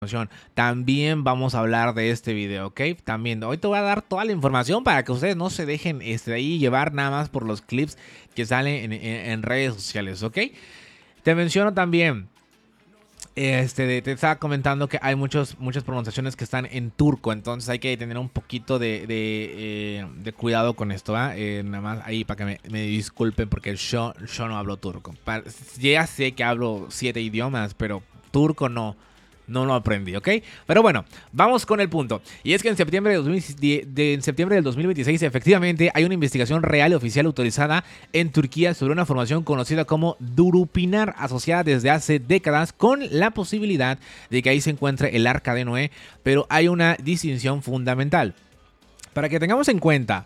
También vamos a hablar de este video, ¿ok? También hoy te voy a dar toda la información para que ustedes no se dejen ahí llevar nada más por los clips que salen en redes sociales, ¿ok? Te menciono también, te estaba comentando que hay muchas pronunciaciones que están en turco, entonces hay que tener un poquito de cuidado con esto, ¿va? Nada más ahí para que me disculpen porque yo no hablo turco. Ya sé que hablo 7 idiomas, pero turco no lo aprendí, ¿ok? Pero bueno, vamos con el punto. Y es que en septiembre en septiembre del 2026, efectivamente, hay una investigación real y oficial autorizada en Turquía sobre una formación conocida como Durupinar, asociada desde hace décadas con la posibilidad de que ahí se encuentre el Arca de Noé, pero hay una distinción fundamental. Para que tengamos en cuenta,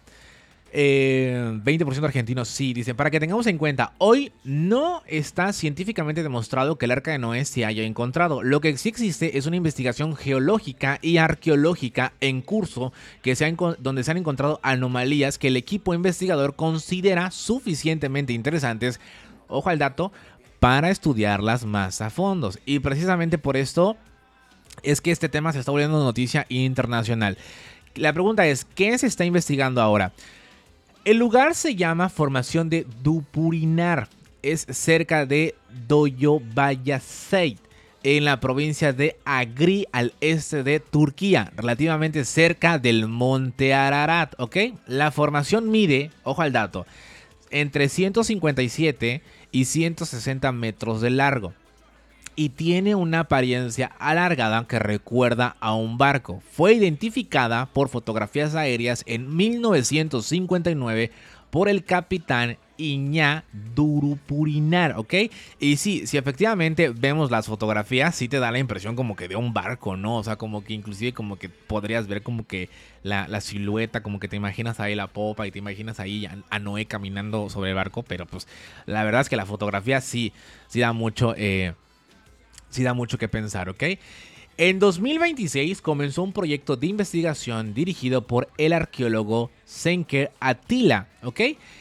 20% argentinos sí, dicen, para que tengamos en cuenta, hoy no está científicamente demostrado que el Arca de Noé se haya encontrado. Lo que sí existe es una investigación geológica y arqueológica en curso donde se han encontrado anomalías que el equipo investigador considera suficientemente interesantes, ojo al dato, para estudiarlas más a fondo. Y precisamente por esto es que este tema se está volviendo noticia internacional. La pregunta es, ¿qué se está investigando ahora? El lugar se llama Formación de Dupurinar. Es cerca de Dolyobayaseit, en la provincia de Agri, al este de Turquía, relativamente cerca del monte Ararat, ¿ok? La formación mide, ojo al dato, entre 157 y 160 metros de largo y tiene una apariencia alargada que recuerda a un barco. Fue identificada por fotografías aéreas en 1959 por el capitán Iñá Durupurinar, ¿ok? Y sí, si efectivamente vemos las fotografías, sí te da la impresión como que de un barco, ¿no? O sea, como que inclusive como que podrías ver como que la silueta, como que te imaginas ahí la popa y te imaginas ahí a Noé caminando sobre el barco, pero pues la verdad es que la fotografía sí da mucho... sí da mucho que pensar, ¿ok? En 2026 comenzó un proyecto de investigación dirigido por el arqueólogo Senker Atilla, ¿ok?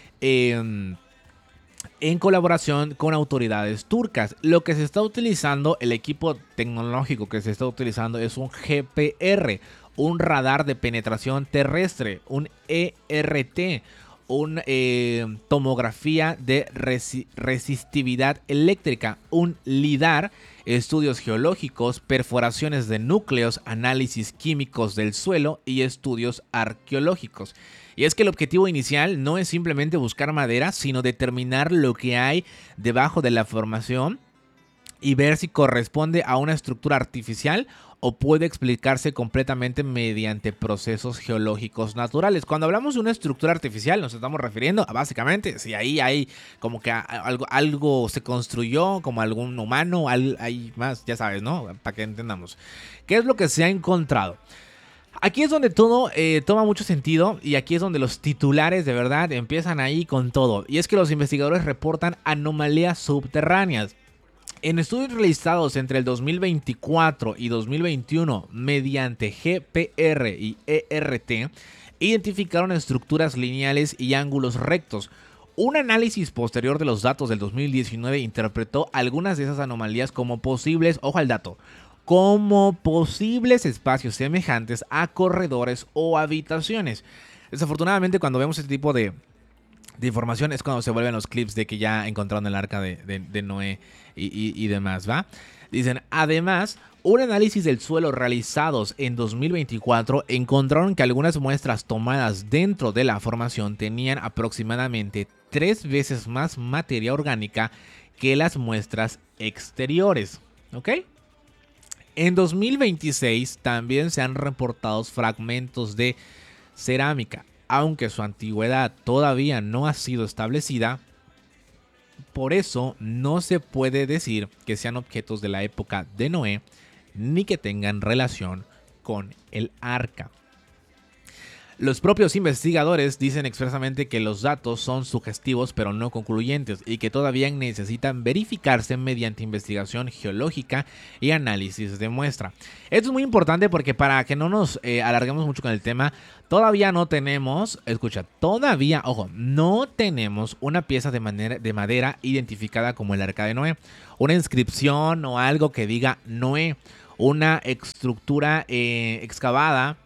En colaboración con autoridades turcas. Lo que se está utilizando, el equipo tecnológico que se está utilizando es un GPR, un radar de penetración terrestre, un ERT, una tomografía de resistividad eléctrica, un LIDAR, estudios geológicos, perforaciones de núcleos, análisis químicos del suelo y estudios arqueológicos. Y es que el objetivo inicial no es simplemente buscar madera, sino determinar lo que hay debajo de la formación y ver si corresponde a una estructura artificial o puede explicarse completamente mediante procesos geológicos naturales. Cuando hablamos de una estructura artificial nos estamos refiriendo a básicamente si ahí hay como que algo se construyó, como algún humano, hay más, ya sabes, ¿no? Para que entendamos. ¿Qué es lo que se ha encontrado? Aquí es donde todo toma mucho sentido y aquí es donde los titulares de verdad empiezan ahí con todo. Y es que los investigadores reportan anomalías subterráneas. En estudios realizados entre el 2024 y 2021 mediante GPR y ERT, identificaron estructuras lineales y ángulos rectos. Un análisis posterior de los datos del 2019 interpretó algunas de esas anomalías como posibles, ojo al dato, como posibles espacios semejantes a corredores o habitaciones. Desafortunadamente, cuando vemos este tipo de información es cuando se vuelven los clips de que ya encontraron el arca de Noé y demás, ¿va? Dicen, además, un análisis del suelo realizados en 2024 encontraron que algunas muestras tomadas dentro de la formación tenían aproximadamente 3 veces más materia orgánica que las muestras exteriores, ¿ok? En 2026 también se han reportado fragmentos de cerámica, aunque su antigüedad todavía no ha sido establecida. Por eso no se puede decir que sean objetos de la época de Noé ni que tengan relación con el arca. Los propios investigadores dicen expresamente que los datos son sugestivos pero no concluyentes y que todavía necesitan verificarse mediante investigación geológica y análisis de muestra. Esto es muy importante porque para que no nos alarguemos mucho con el tema, todavía no tenemos, no tenemos una pieza de madera identificada como el Arca de Noé, una inscripción o algo que diga Noé. una estructura excavada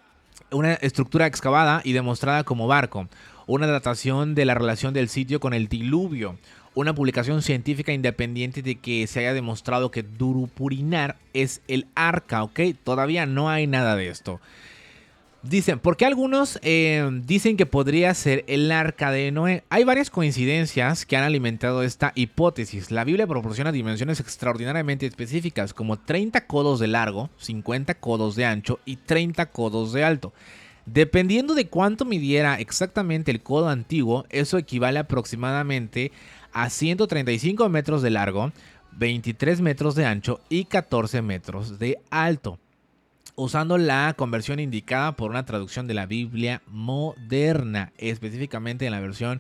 y demostrada como barco, una datación de la relación del sitio con el diluvio, una publicación científica independiente de que se haya demostrado que Durupurinar es el arca, ¿ok? Todavía no hay nada de esto. Dicen, porque algunos dicen que podría ser el arca de Noé. Hay varias coincidencias que han alimentado esta hipótesis. La Biblia proporciona dimensiones extraordinariamente específicas, como 30 codos de largo, 50 codos de ancho y 30 codos de alto. Dependiendo de cuánto midiera exactamente el codo antiguo, eso equivale aproximadamente a 135 metros de largo, 23 metros de ancho y 14 metros de alto, usando la conversión indicada por una traducción de la Biblia moderna, específicamente en la versión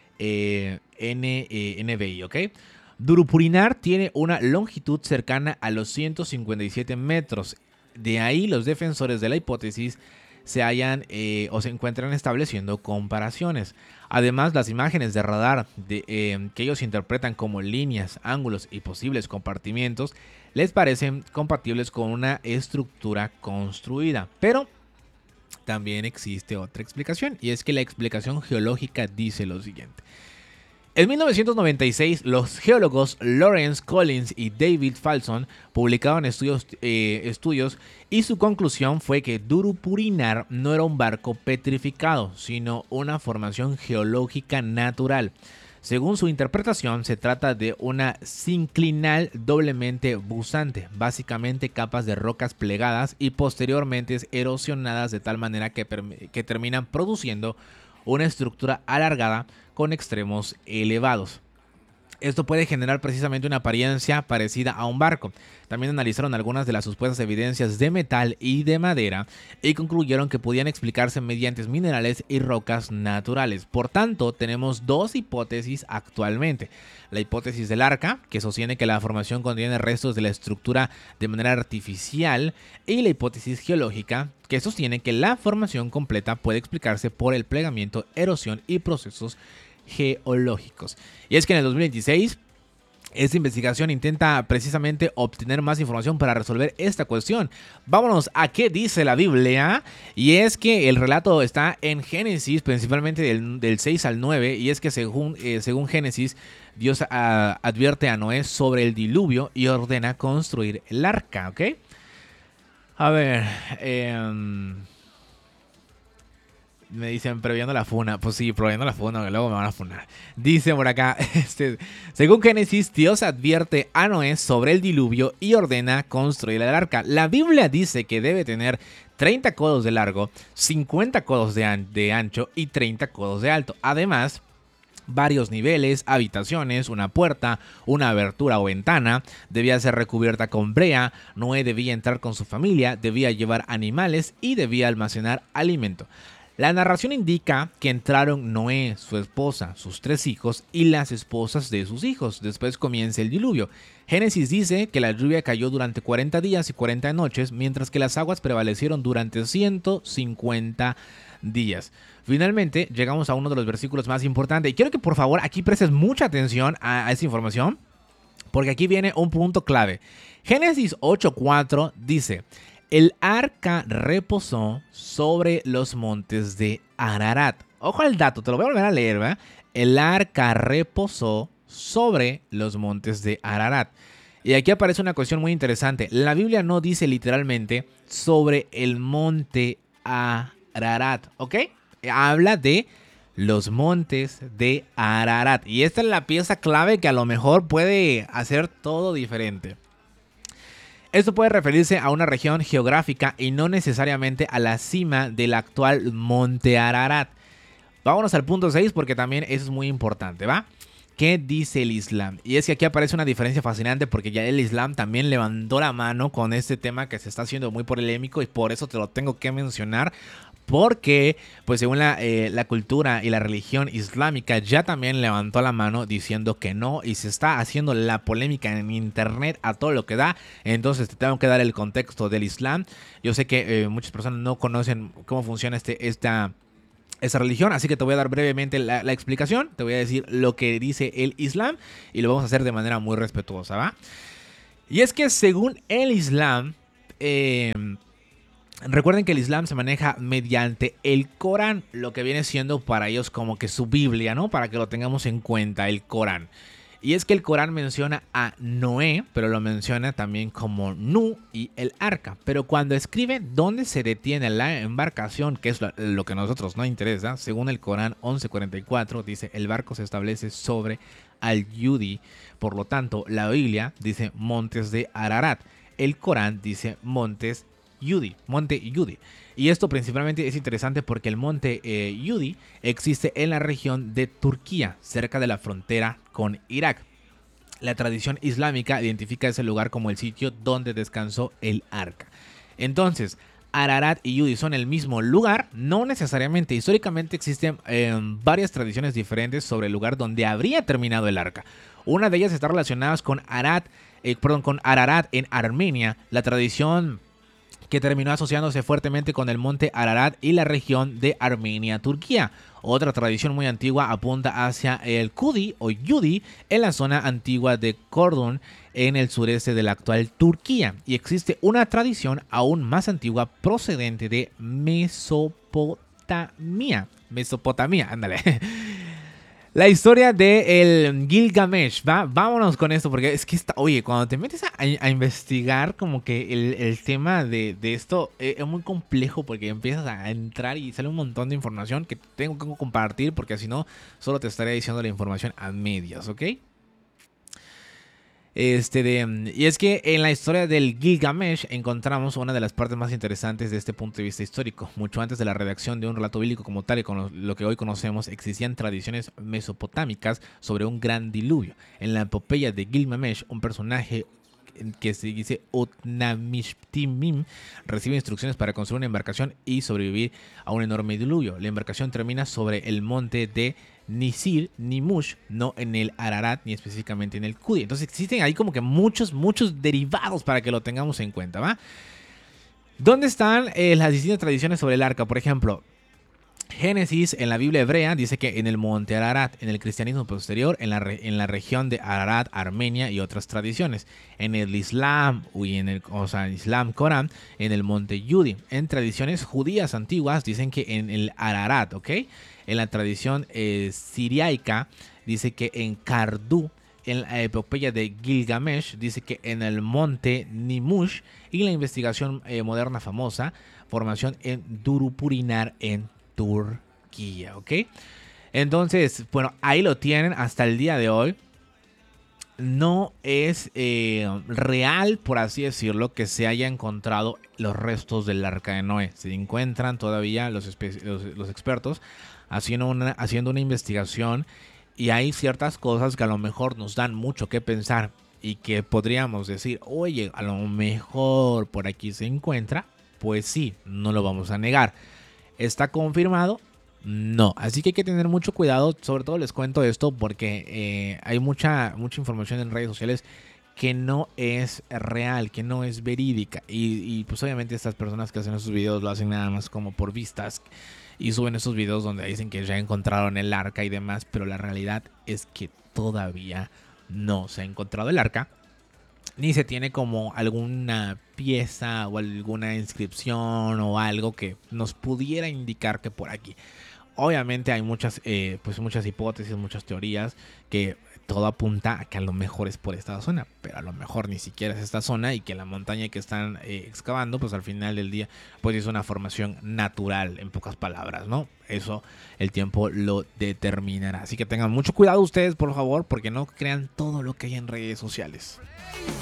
NBI, ¿ok? Durupurinar tiene una longitud cercana a los 157 metros. De ahí los defensores de la hipótesis se encuentran estableciendo comparaciones. Además, las imágenes de radar que ellos interpretan como líneas, ángulos y posibles compartimientos les parecen compatibles con una estructura construida. Pero también existe otra explicación, y es que la explicación geológica dice lo siguiente. En 1996, los geólogos Lawrence Collins y David Falson publicaron estudios y su conclusión fue que Durupurinar no era un barco petrificado, sino una formación geológica natural. Según su interpretación, se trata de una sinclinal doblemente busante, básicamente capas de rocas plegadas y posteriormente erosionadas de tal manera que terminan produciendo una estructura alargada con extremos elevados. Esto puede generar precisamente una apariencia parecida a un barco. También analizaron algunas de las supuestas evidencias de metal y de madera y concluyeron que podían explicarse mediante minerales y rocas naturales. Por tanto, tenemos dos hipótesis actualmente. La hipótesis del arca, que sostiene que la formación contiene restos de la estructura de manera artificial, y la hipótesis geológica, que sostiene que la formación completa puede explicarse por el plegamiento, erosión y procesos geológicos. Y es que en el 2026 esta investigación intenta precisamente obtener más información para resolver esta cuestión. Vámonos a qué dice la Biblia. Y es que el relato está en Génesis, principalmente del 6 al 9. Y es que según Génesis, Dios advierte a Noé sobre el diluvio y ordena construir el arca, ¿ok? A ver, me dicen, previendo la funa. Pues sí, previendo la funa, que luego me van a funar. Dice por acá, según Génesis, Dios advierte a Noé sobre el diluvio y ordena construir el arca. La Biblia dice que debe tener 30 codos de largo, 50 codos de ancho y 30 codos de alto. Además, varios niveles, habitaciones, una puerta, una abertura o ventana, debía ser recubierta con brea, Noé debía entrar con su familia, debía llevar animales y debía almacenar alimento. La narración indica que entraron Noé, su esposa, sus 3 hijos y las esposas de sus hijos. Después comienza el diluvio. Génesis dice que la lluvia cayó durante 40 días y 40 noches, mientras que las aguas prevalecieron durante 150 días. Finalmente, llegamos a uno de los versículos más importantes. Y quiero que por favor aquí prestes mucha atención a esta información, porque aquí viene un punto clave. Génesis 8:4 dice: el arca reposó sobre los montes de Ararat. Ojo al dato, te lo voy a volver a leer, ¿verdad? El arca reposó sobre los montes de Ararat. Y aquí aparece una cuestión muy interesante. La Biblia no dice literalmente sobre el monte Ararat, ¿ok? Habla de los montes de Ararat. Y esta es la pieza clave que a lo mejor puede hacer todo diferente. Esto puede referirse a una región geográfica y no necesariamente a la cima del actual Monte Ararat. Vámonos al punto 6 porque también eso es muy importante, ¿va? ¿Qué dice el Islam? Y es que aquí aparece una diferencia fascinante porque ya el Islam también levantó la mano con este tema que se está haciendo muy polémico y por eso te lo tengo que mencionar. Porque, pues según la cultura y la religión islámica ya también levantó la mano diciendo que no y se está haciendo la polémica en internet a todo lo que da. Entonces te tengo que dar el contexto del Islam. Yo sé que muchas personas no conocen cómo funciona esta religión, así que te voy a dar brevemente la explicación. Te voy a decir lo que dice el Islam y lo vamos a hacer de manera muy respetuosa, ¿va? Y es que según el Islam, recuerden que el Islam se maneja mediante el Corán, lo que viene siendo para ellos como que su Biblia, ¿no? Para que lo tengamos en cuenta, el Corán. Y es que el Corán menciona a Noé, pero lo menciona también como Nu y el arca. Pero cuando escribe dónde se detiene la embarcación, que es lo que a nosotros nos interesa, según el Corán 11:44, dice el barco se establece sobre Al-Yudi. Por lo tanto, la Biblia dice montes de Ararat. El Corán dice monte Yudi. Y esto principalmente es interesante porque el monte Yudi existe en la región de Turquía, cerca de la frontera con Irak. La tradición islámica identifica ese lugar como el sitio donde descansó el arca. Entonces, Ararat y Yudi son el mismo lugar, no necesariamente. Históricamente existen varias tradiciones diferentes sobre el lugar donde habría terminado el arca. Una de ellas está relacionada con Ararat en Armenia. La tradición que terminó asociándose fuertemente con el monte Ararat y la región de Armenia, Turquía. Otra tradición muy antigua apunta hacia el Kudi o Yudi en la zona antigua de Kordun en el sureste de la actual Turquía. Y existe una tradición aún más antigua procedente de Mesopotamia, ándale. La historia de el Gilgamesh, vámonos con esto, porque es que oye, cuando te metes a investigar como que el tema de esto es muy complejo porque empiezas a entrar y sale un montón de información que tengo que compartir porque si no, solo te estaré diciendo la información a medias, ¿ok? Y es que en la historia del Gilgamesh encontramos una de las partes más interesantes de este punto de vista histórico. Mucho antes de la redacción de un relato bíblico como tal y con lo que hoy conocemos, existían tradiciones mesopotámicas sobre un gran diluvio. En la epopeya de Gilgamesh, un personaje que se dice Utnapishtim recibe instrucciones para construir una embarcación y sobrevivir a un enorme diluvio. La embarcación termina sobre el monte de Nisir, Nimush, no en el Ararat ni específicamente en el Kudi. Entonces existen ahí como que muchos derivados para que lo tengamos en cuenta, ¿va? ¿Dónde están las distintas tradiciones sobre el arca? Por ejemplo, Génesis en la Biblia hebrea dice que en el monte Ararat, en el cristianismo posterior, en la región de Ararat, Armenia y otras tradiciones. En el Islam, Islam Corán, en el monte Yudi. En tradiciones judías antiguas dicen que en el Ararat, ¿ok? En la tradición siriaica dice que en Kardu. En la epopeya de Gilgamesh dice que en el monte Nimush. Y en la investigación moderna famosa, formación en Durupurinar en Turquía, ¿ok? Entonces, bueno, ahí lo tienen hasta el día de hoy. No es real, por así decirlo, que se haya encontrado los restos del arca de Noé. Se encuentran todavía los expertos haciendo una investigación y hay ciertas cosas que a lo mejor nos dan mucho que pensar y que podríamos decir, oye, a lo mejor por aquí se encuentra. Pues sí, no lo vamos a negar. ¿Está confirmado? No, así que hay que tener mucho cuidado. Sobre todo les cuento esto porque hay mucha información en redes sociales que no es real, que no es verídica. Y pues obviamente estas personas que hacen esos videos lo hacen nada más como por vistas y suben esos videos donde dicen que ya encontraron el arca y demás, pero la realidad es que todavía no se ha encontrado el arca. Ni se tiene como alguna pieza o alguna inscripción o algo que nos pudiera indicar que por aquí. Obviamente hay muchas hipótesis, muchas teorías que todo apunta a que a lo mejor es por esta zona, pero a lo mejor ni siquiera es esta zona y que la montaña que están excavando, pues al final del día, pues es una formación natural, en pocas palabras, ¿no? Eso el tiempo lo determinará. Así que tengan mucho cuidado ustedes, por favor, porque no crean todo lo que hay en redes sociales.